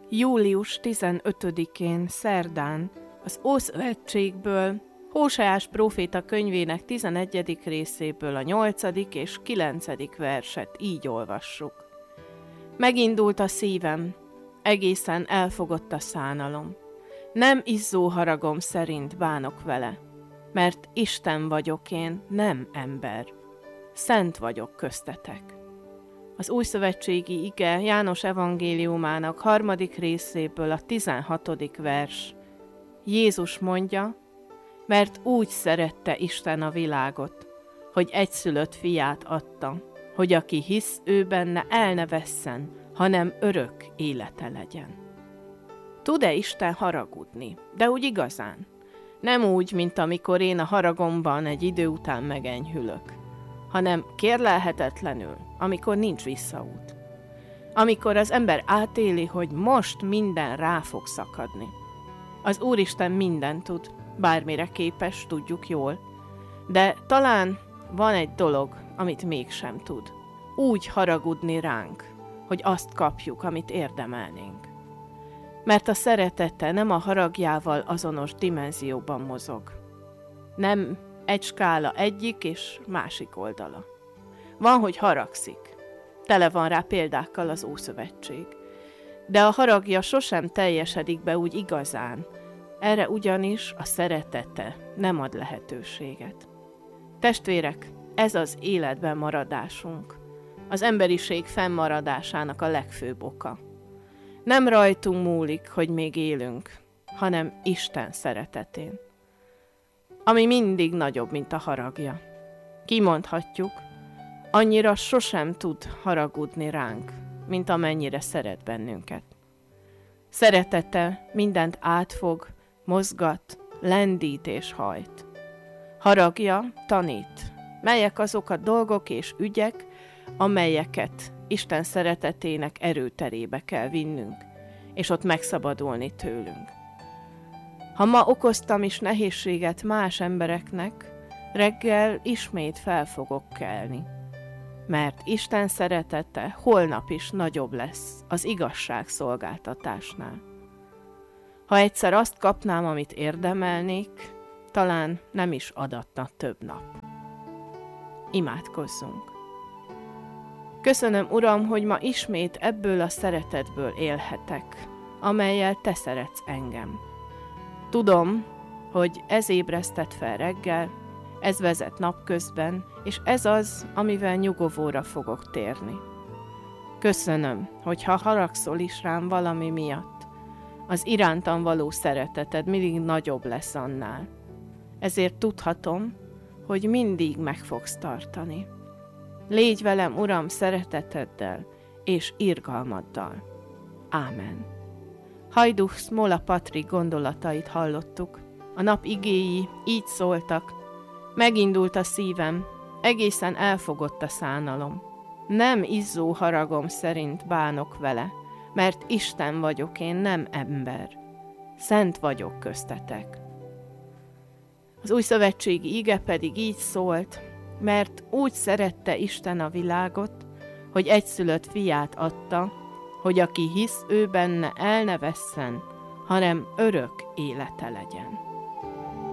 Július 15-én szerdán az Ószövetségből, Hóseás próféta könyvének 11. részéből a 8. és 9. verset így olvassuk. Megindult a szívem, egészen elfogott a szánalom. Nem izzó haragom szerint bánok vele, mert Isten vagyok én, nem ember. Szent vagyok köztetek. Az újszövetségi ige János evangéliumának 3. részéből a 16. vers. Jézus mondja, mert úgy szerette Isten a világot, hogy egyszülött fiát adta, hogy aki hisz ő benne, el ne vesszen, hanem örök élete legyen. Tud-e Isten haragudni? De úgy igazán. Nem úgy, mint amikor én a haragomban egy idő után megenyhülök, hanem kérlelhetetlenül, amikor nincs visszaút. Amikor az ember átéli, hogy most minden rá fog szakadni. Az Úristen mindent tud, bármire képes, tudjuk jól, de talán van egy dolog, amit mégsem tud. Úgy haragudni ránk, hogy azt kapjuk, amit érdemelnénk. Mert a szeretete nem a haragjával azonos dimenzióban mozog. Nem egy skála egyik és másik oldala. Van, hogy haragszik. Tele van rá példákkal az Ószövetség. De a haragja sosem teljesedik be úgy igazán. Erre ugyanis a szeretete nem ad lehetőséget. Testvérek, ez az életben maradásunk. Az emberiség fennmaradásának a legfőbb oka. Nem rajtunk múlik, hogy még élünk, hanem Isten szeretetén, ami mindig nagyobb, mint a haragja. Kimondhatjuk, annyira sosem tud haragudni ránk, mint amennyire szeret bennünket. Szeretete mindent átfog, mozgat, lendít és hajt. Haragja tanít, melyek azok a dolgok és ügyek, amelyeket Isten szeretetének erőterébe kell vinnünk, és ott megszabadulni tőlünk. Ha ma okoztam is nehézséget más embereknek, reggel ismét fel fogok kelni, mert Isten szeretete holnap is nagyobb lesz az igazságszolgáltatásnál. Ha egyszer azt kapnám, amit érdemelnék, talán nem is adatna több nap. Imádkozzunk! Köszönöm, Uram, hogy ma ismét ebből a szeretetből élhetek, amellyel Te szeretsz engem. Tudom, hogy ez ébresztett fel reggel, ez vezet napközben, és ez az, amivel nyugovóra fogok térni. Köszönöm, hogy ha haragszol is rám valami miatt, az irántam való szereteted mindig nagyobb lesz annál. Ezért tudhatom, hogy mindig meg fogsz tartani. Légy velem, Uram, szereteteddel és irgalmaddal. Ámen. Hajdú Smola Patrik gondolatait hallottuk. A nap igéi így szóltak. Megindult a szívem, egészen elfogott a szánalom. Nem izzó haragom szerint bánok vele, mert Isten vagyok én, nem ember. Szent vagyok köztetek. Az újszövetségi ige pedig így szólt, mert úgy szerette Isten a világot, hogy egyszülött fiát adta, hogy aki hisz ő benne, el ne vesszen, hanem örök élete legyen.